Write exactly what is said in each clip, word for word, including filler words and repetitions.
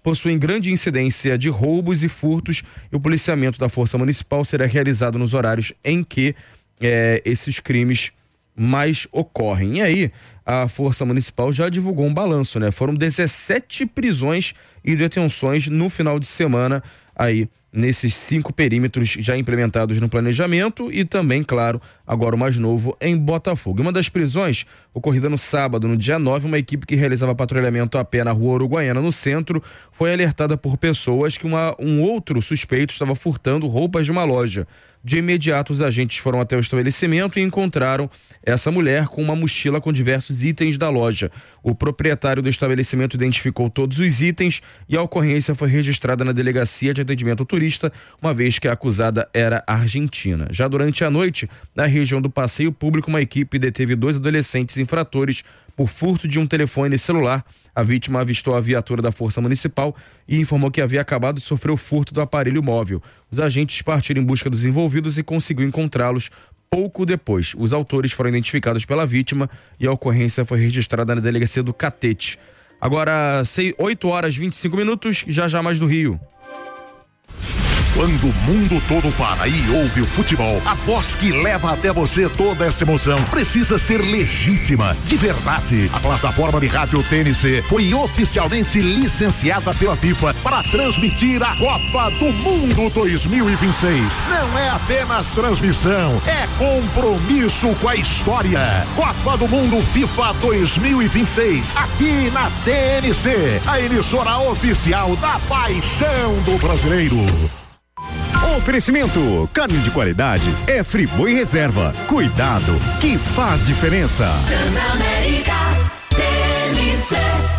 possuem grande incidência de roubos e furtos, e o policiamento da Força Municipal será realizado nos horários em que é, esses crimes mais ocorrem. E aí, a Força Municipal já divulgou um balanço, né? Foram dezessete prisões e detenções no final de semana aí, nesses cinco perímetros já implementados no planejamento e também, claro, agora o mais novo em Botafogo. Uma das prisões, ocorrida no sábado, no dia nove, uma equipe que realizava patrulhamento a pé na rua Uruguaiana, no centro, foi alertada por pessoas que uma, um outro suspeito estava furtando roupas de uma loja. De imediato, os agentes foram até o estabelecimento e encontraram essa mulher com uma mochila com diversos itens da loja. O proprietário do estabelecimento identificou todos os itens e a ocorrência foi registrada na Delegacia de Atendimento ao Turista, uma vez que a acusada era argentina. Já durante a noite, na região do Passeio Público, uma equipe deteve dois adolescentes infratores por furto de um telefone celular. A vítima avistou a viatura da Força Municipal e informou que havia acabado de sofrer o furto do aparelho móvel. Os agentes partiram em busca dos envolvidos e conseguiu encontrá-los pouco depois. Os autores foram identificados pela vítima e a ocorrência foi registrada na delegacia do Catete. Agora, oito horas e vinte e cinco minutos, já já mais do Rio. Quando o mundo todo para e ouve o futebol, a voz que leva até você toda essa emoção precisa ser legítima, de verdade. A plataforma de rádio T N C foi oficialmente licenciada pela FIFA para transmitir a Copa do Mundo dois mil e vinte e seis. Não é apenas transmissão, é compromisso com a história. Copa do Mundo FIFA dois mil e vinte e seis, aqui na T N C, a emissora oficial da paixão do brasileiro. Oferecimento, carne de qualidade é Friboi Reserva. Cuidado, que faz diferença. Transamérica, T N C.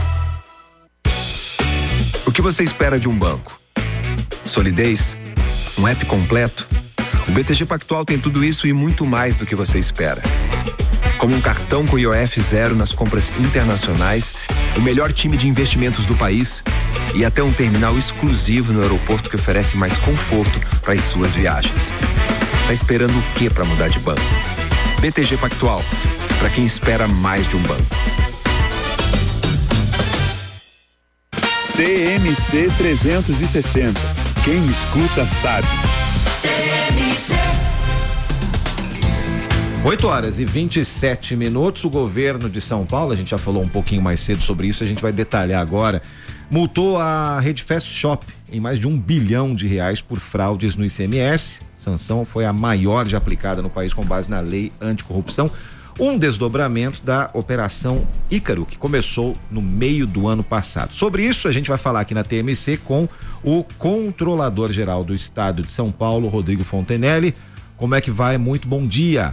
O que você espera de um banco? Solidez? Um app completo? O B T G Pactual tem tudo isso e muito mais do que você espera. Como um cartão com I O F zero nas compras internacionais, o melhor time de investimentos do país e até um terminal exclusivo no aeroporto que oferece mais conforto para as suas viagens. Tá esperando o que para mudar de banco? B T G Pactual, para quem espera mais de um banco. T M C trezentos e sessenta. Quem escuta sabe. T M C. oito horas e vinte e sete minutos. O governo de São Paulo, a gente já falou um pouquinho mais cedo sobre isso, a gente vai detalhar agora, multou a Rede Fast Shop em mais de um bilhão de reais por fraudes no I C M S. Sanção foi a maior já aplicada no país com base na lei anticorrupção. Um desdobramento da Operação Ícaro, que começou no meio do ano passado. Sobre isso, a gente vai falar aqui na T M C com o controlador-geral do Estado de São Paulo, Rodrigo Fontenelle. Como é que vai? Muito bom dia.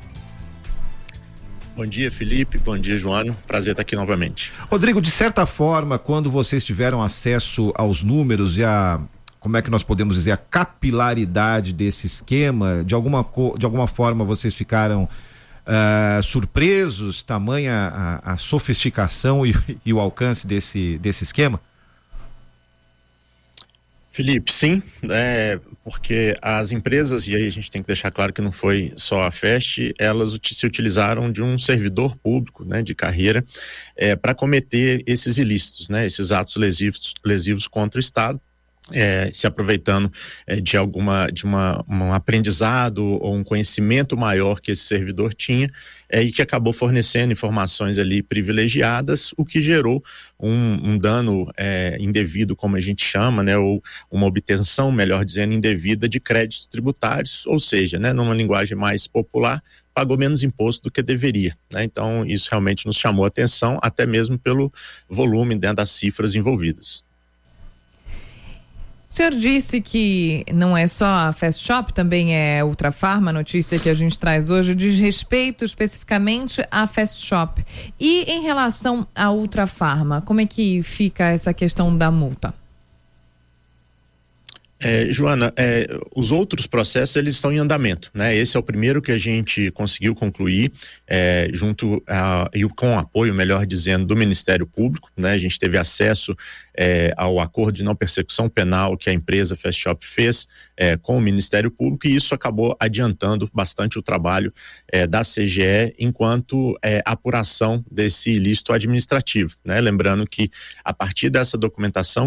Bom dia, Felipe. Bom dia, Joano. Prazer estar aqui novamente. Rodrigo, de certa forma, quando vocês tiveram acesso aos números e a, como é que nós podemos dizer, a capilaridade desse esquema, de alguma, de alguma forma vocês ficaram uh, surpresos, tamanha a, a sofisticação e, e o alcance desse, desse esquema? Felipe, sim, é, porque as empresas, e aí a gente tem que deixar claro que não foi só a Fast, elas se utilizaram de um servidor público, né, de carreira, é, para cometer esses ilícitos, né, esses atos lesivos, lesivos contra o Estado. É, se aproveitando é, de alguma de uma, um aprendizado ou um conhecimento maior que esse servidor tinha é, e que acabou fornecendo informações ali privilegiadas, o que gerou um, um dano é, indevido, como a gente chama, né, ou uma obtenção, melhor dizendo, indevida de créditos tributários, ou seja, né, numa linguagem mais popular, pagou menos imposto do que deveria, né? Então isso realmente nos chamou a atenção, até mesmo pelo volume, né, das cifras envolvidas. O senhor disse que não é só a Fast Shop, também é Ultrafarma, a notícia que a gente traz hoje diz respeito especificamente à Fast Shop. E em relação à Ultrafarma, como é que fica essa questão da multa? É, Joana, é, os outros processos eles estão em andamento, né? Esse é o primeiro que a gente conseguiu concluir é, junto a, e com o apoio, melhor dizendo, do Ministério Público, né? A gente teve acesso é, ao acordo de não persecução penal que a empresa Fast Shop fez é, com o Ministério Público, e isso acabou adiantando bastante o trabalho é, da C G E enquanto é, apuração desse ilícito administrativo, né? Lembrando que a partir dessa documentação